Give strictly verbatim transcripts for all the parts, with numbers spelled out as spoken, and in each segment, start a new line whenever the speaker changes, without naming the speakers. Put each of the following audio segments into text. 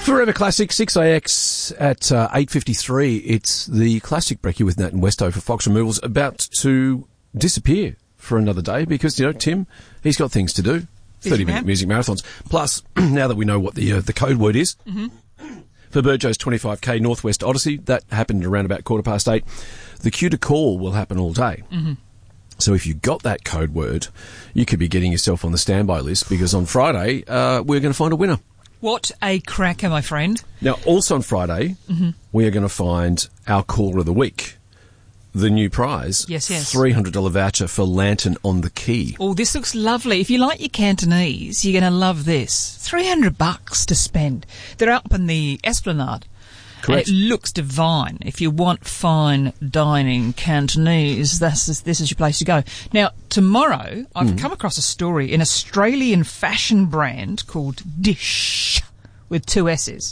Forever Classic, six A X at uh, eight fifty-three. It's the Classic Brekkie with Nat and Westo for Fox Removals about to disappear for another day because, you know, Tim, he's got things to do. thirty-minute music marathons. Plus, now that we know what the uh, the code word is, mm-hmm. for Burjo's twenty-five K Northwest Odyssey, that happened around about quarter past eight. The queue to call will happen all day.
Mm-hmm.
So if you got that code word, you could be getting yourself on the standby list because on Friday, uh, we're going to find a winner.
What a cracker, my friend.
Now, also on Friday, mm-hmm. we are going to find our caller of the week. The new prize.
Yes, yes.
three hundred dollars voucher for Lantern on the Quay.
Oh, this looks lovely. If you like your Cantonese, you're going to love this. three hundred bucks to spend. They're up in the Esplanade.
Correct.
And it looks divine. If you want fine dining Cantonese, this is, this is your place to go. Now, tomorrow, I've mm. come across a story. An Australian fashion brand called Dish, with two S's.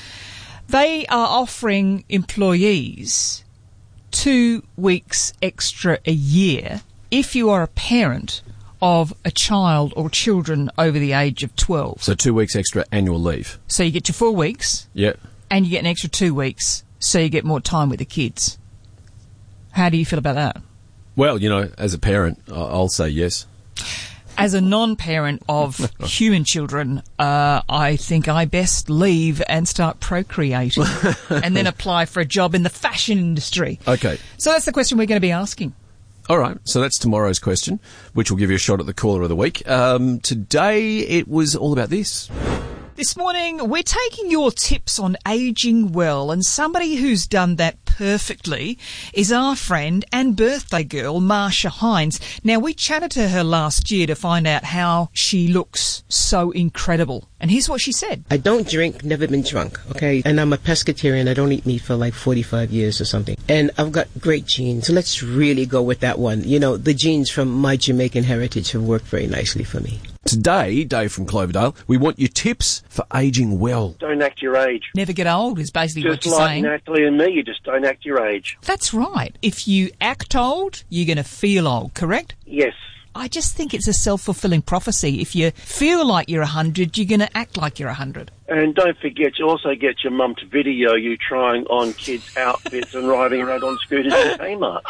They are offering employees two weeks extra a year if you are a parent of a child or children over the age of twelve.
So two weeks extra annual leave.
So you get your four weeks.
Yeah.
And you get an extra two weeks, so you get more time with the kids. How do you feel about that?
Well, you know, as a parent, I'll say yes.
As a non-parent of human children, uh, I think I best leave and start procreating and then apply for a job in the fashion industry.
Okay.
So that's the question we're going to be asking.
All right, so that's tomorrow's question, which will give you a shot at the caller of the week. Um, today, it was all about this.
This morning, we're taking your tips on ageing well, and somebody who's done that perfectly is our friend and birthday girl, Marsha Hines. Now, we chatted to her last year to find out how she looks so incredible. And here's what she said.
I don't drink, never been drunk, okay? And I'm a pescatarian. I don't eat meat for like forty-five years or something. And I've got great genes. So let's really go with that one. You know, the genes from my Jamaican heritage have worked very nicely for me.
Today, Dave from Cloverdale, we want your tips for ageing well.
Don't act your age.
Never get old is basically
just
what you're
like
saying.
Just like Natalie and me, you just don't act your age.
That's right. If you act old, you're going to feel old, correct?
Yes.
I just think it's a self-fulfilling prophecy. If you feel like you're one hundred, you're going to act like you're one hundred.
And don't forget, you also get your mum to video you trying on kids' outfits and riding around on scooters in Kmart.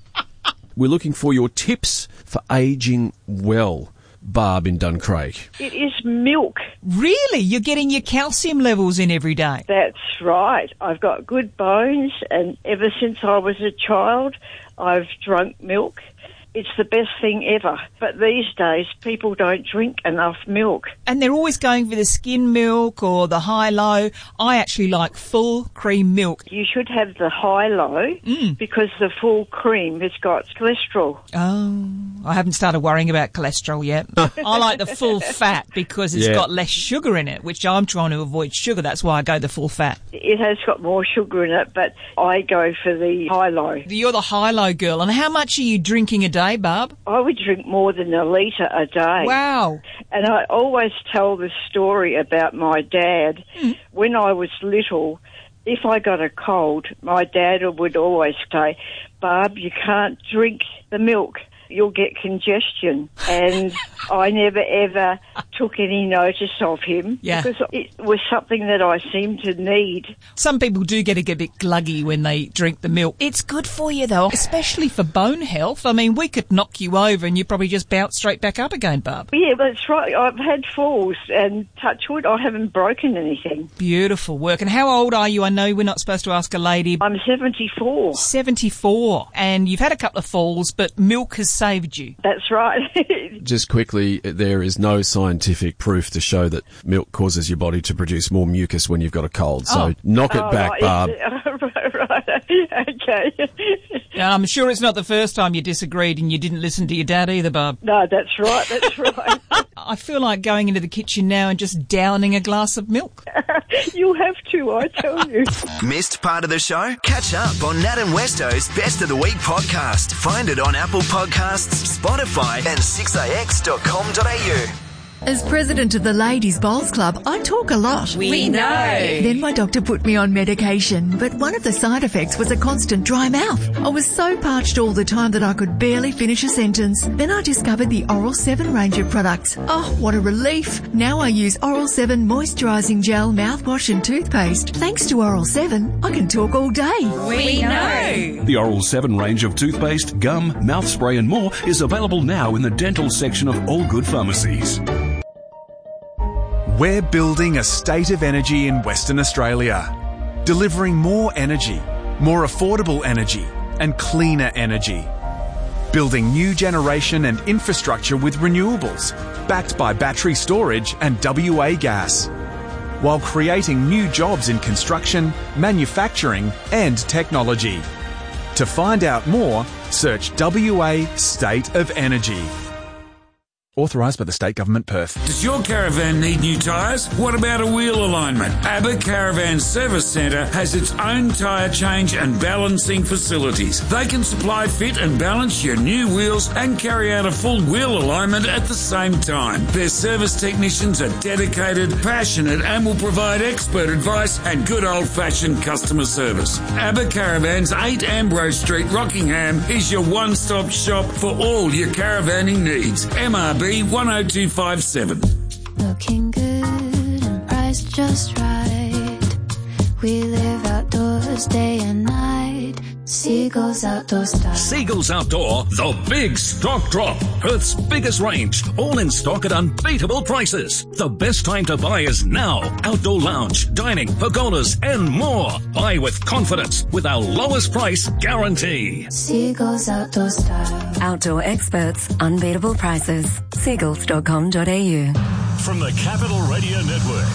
We're looking for your tips for ageing well. Barb in Duncraig.
It is milk.
Really? You're getting your calcium levels in every day?
That's right. I've got good bones, and ever since I was a child, I've drunk milk. It's the best thing ever. But these days, people don't drink enough milk.
And they're always going for the skim milk or the high-low. I actually like full cream milk.
You should have the high-low
mm.
because the full cream has got cholesterol.
Oh, I haven't started worrying about cholesterol yet. I like the full fat because it's yeah. got less sugar in it, which I'm trying to avoid sugar. That's why I go the full fat.
It has got more sugar in it, but I go for the high-low.
You're the high-low girl. And how much are you drinking a day, Barb?
I would drink more than a litre a day.
Wow.
And I always tell the story about my dad. Mm. When I was little, if I got a cold, my dad would always say, Barb, you can't drink the milk. You'll get congestion. And I never, ever took any notice of him
yeah.
because it was something that I seemed to need.
Some people do get a bit gluggy when they drink the milk. It's good for you, though, especially for bone health. I mean, we could knock you over and you probably just bounce straight back up again, Barb.
Yeah, that's right. I've had falls and touch wood, I haven't broken anything.
Beautiful work. And how old are you? I know we're not supposed to ask a lady.
I'm seventy-four.
seventy-four. And you've had a couple of falls, but milk has saved you.
That's right.
Just quickly, there is no scientific proof to show that milk causes your body to produce more mucus when you've got a cold. So
oh.
knock it
oh,
back,
right.
Barb.
right, right. Okay.
I'm sure it's not the first time you disagreed and you didn't listen to your dad either, Barb.
No, that's right, that's right.
I feel like going into the kitchen now and just downing a glass of milk.
You'll have to, I tell you.
Missed part of the show? Catch up on Nat and Westo's Best of the Week podcast. Find it on Apple Podcasts, Spotify and six A X dot com dot A U.
As president of the Ladies Bowls Club, I talk a lot.
We know.
Then my doctor put me on medication, but one of the side effects was a constant dry mouth. I was so parched all the time that I could barely finish a sentence. Then I discovered the Oral seven range of products. Oh, what a relief. Now I use Oral seven moisturising gel, mouthwash and toothpaste. Thanks to Oral seven, I can talk all day.
We know.
The Oral seven range of toothpaste, gum, mouth spray and more is available now in the dental section of all good pharmacies.
We're building a state of energy in Western Australia, delivering more energy, more affordable energy and cleaner energy. Building new generation and infrastructure with renewables, backed by battery storage and W A gas, while creating new jobs in construction, manufacturing and technology. To find out more, search W A State of Energy. Authorised by the State Government, Perth.
Does your caravan need new tyres? What about a wheel alignment? ABBA Caravan Service Centre has its own tyre change and balancing facilities. They can supply, fit and balance your new wheels and carry out a full wheel alignment at the same time. Their service technicians are dedicated, passionate and will provide expert advice and good old-fashioned customer service. ABBA Caravans, eight Ambrose Street, Rockingham is your one-stop shop for all your caravanning needs. M R B one oh two five seven.
Looking good and priced just right. We live outdoors day and night. Seagulls Outdoor Style.
Seagulls Outdoor, the big stock drop. Perth's biggest range, all in stock at unbeatable prices. The best time to buy is now. Outdoor lounge, dining, pergolas and more. Buy with confidence with our lowest price guarantee.
Seagulls Outdoor Style.
Outdoor experts, unbeatable prices. seagulls dot com dot a u.
From the Capital Radio Network,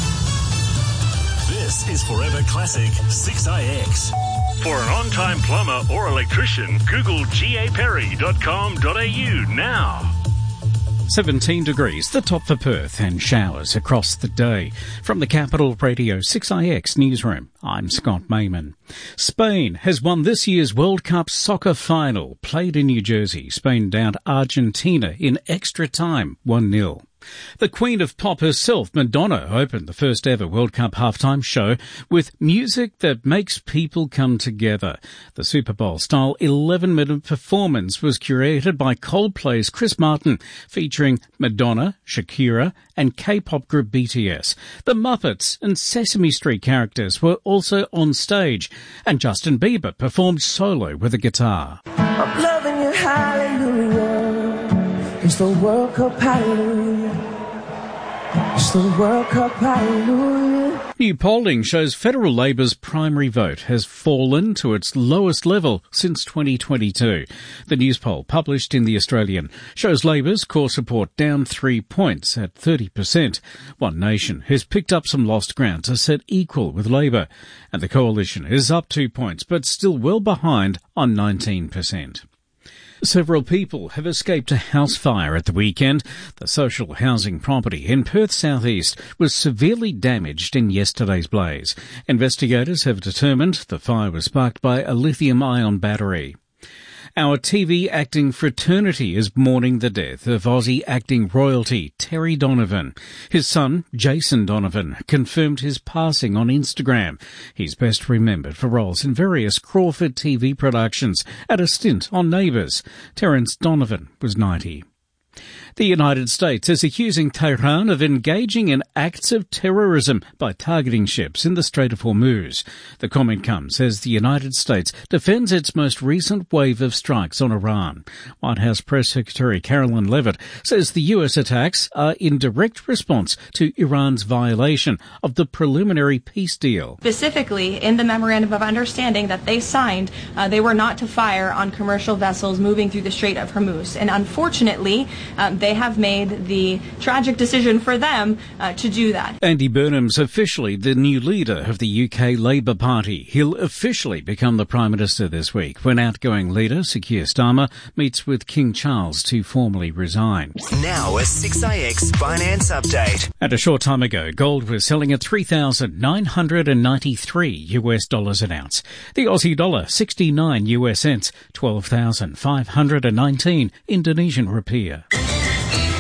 this is Forever Classic six I X. For an on-time plumber or electrician, Google G A perry dot com dot a u now.
seventeen degrees, the top for Perth, and showers across the day. From the Capital Radio six I X newsroom, I'm Scott Mayman. Spain has won this year's World Cup soccer final. Played in New Jersey, Spain downed Argentina in extra time, one nil. The Queen of Pop herself, Madonna, opened the first ever World Cup halftime show with music that makes people come together. The Super Bowl-style eleven-minute performance was curated by Coldplay's Chris Martin, featuring Madonna, Shakira and K-pop group B T S. The Muppets and Sesame Street characters were also on stage, and Justin Bieber performed solo with a guitar.
I'm loving you, hallelujah. It's the World Cup, hallelujah. It's the World Cup, hallelujah.
New polling shows Federal Labor's primary vote has fallen to its lowest level since twenty twenty-two. The news poll, published in The Australian, shows Labor's core support down three points at thirty percent. One Nation has picked up some lost ground to set equal with Labor, and the Coalition is up two points but still well behind on nineteen percent. Several people have escaped a house fire at the weekend. The social housing property in Perth's southeast was severely damaged in yesterday's blaze. Investigators have determined the fire was sparked by a lithium-ion battery. Our T V acting fraternity is mourning the death of Aussie acting royalty Terry Donovan. His son, Jason Donovan, confirmed his passing on Instagram. He's best remembered for roles in various Crawford T V productions and a stint on Neighbours. Terence Donovan was ninety. The United States is accusing Tehran of engaging in acts of terrorism by targeting ships in the Strait of Hormuz. The comment comes as the United States defends its most recent wave of strikes on Iran. White House Press Secretary Carolyn Leavitt says the U S attacks are in direct response to Iran's violation of the preliminary peace deal.
Specifically, in the Memorandum of Understanding that they signed, uh, they were not to fire on commercial vessels moving through the Strait of Hormuz. And unfortunately, um, they have made the tragic decision for them uh, to do that.
Andy Burnham's officially the new leader of the U K Labour Party. He'll officially become the Prime Minister this week when outgoing leader Sir Keir Starmer meets with King Charles to formally resign.
Now a six I X finance update.
And a short time ago, gold was selling at three thousand nine hundred ninety-three U S dollars an ounce. The Aussie dollar, sixty-nine U S cents, twelve thousand five hundred nineteen Indonesian rupiah.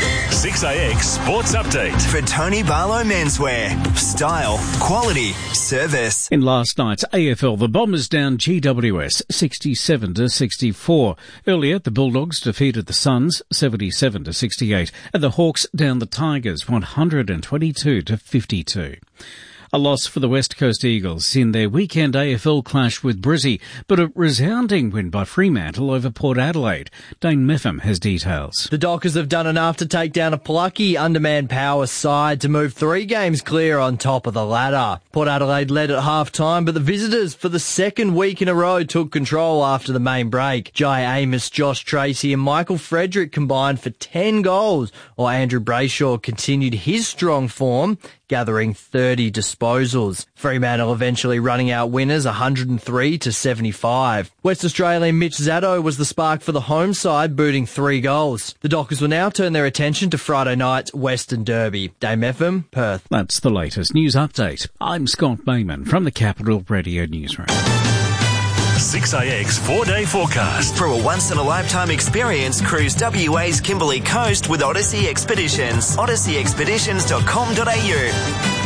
six A X Sports Update.
For Tony Barlow Menswear. Style, quality, service.
In last night's A F L, the Bombers down G W S sixty-seven to sixty-four. Earlier, the Bulldogs defeated the Suns seventy-seven to sixty-eight, and the Hawks down the Tigers one hundred twenty-two to fifty-two. A loss for the West Coast Eagles in their weekend A F L clash with Brizzy, but a resounding win by Fremantle over Port Adelaide. Dane Meffam has details.
The Dockers have done enough to take down a plucky, undermanned Power side to move three games clear on top of the ladder. Port Adelaide led at half-time, but the visitors for the second week in a row took control after the main break. Jai Amos, Josh Tracy and Michael Frederick combined for ten goals, while Andrew Brayshaw continued his strong form, gathering thirty disposals. Fremantle eventually running out winners one hundred three to seventy-five. West Australian Mitch Zaddo was the spark for the home side, booting three goals. The Dockers will now turn their attention to Friday night's Western Derby. Dame F M, Perth.
That's the latest news update. I'm Scott Bayman from the Capital Radio Newsroom.
six A X four-day forecast.
For a once-in-a-lifetime experience, cruise W A's Kimberley Coast with Odyssey Expeditions. odyssey expeditions dot com dot a u.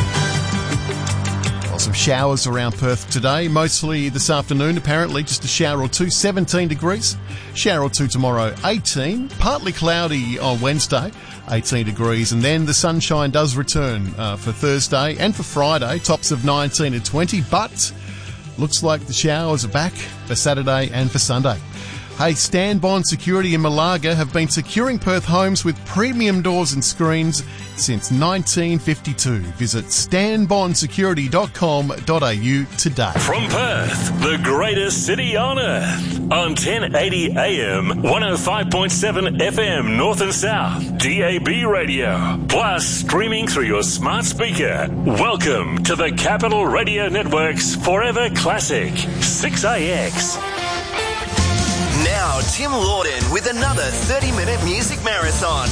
Well, some showers around Perth today, mostly this afternoon apparently, just a shower or two, seventeen degrees. Shower or two tomorrow, eighteen. Partly cloudy on Wednesday, eighteen degrees. And then the sunshine does return uh, for Thursday and for Friday, tops of nineteen and twenty, but looks like the showers are back for Saturday and for Sunday. Hey, Stanbond Security in Malaga have been securing Perth homes with premium doors and screens since nineteen fifty-two. Visit stan bond security dot com dot a u today.
From Perth, the greatest city on earth. On ten eighty A M, one oh five point seven F M North and South, D A B radio, plus streaming through your smart speaker. Welcome to the Capital Radio Network's Forever Classic, six A X.
Now, Tim Lawton with another thirty-minute music marathon.